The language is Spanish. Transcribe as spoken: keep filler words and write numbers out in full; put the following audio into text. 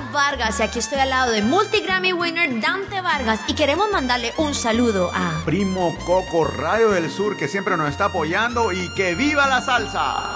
Vargas y aquí estoy al lado de multi-Grammy winner Dante Vargas y queremos mandarle un saludo a... Primo Coco, Radio del Sur, que siempre nos está apoyando y que viva la salsa.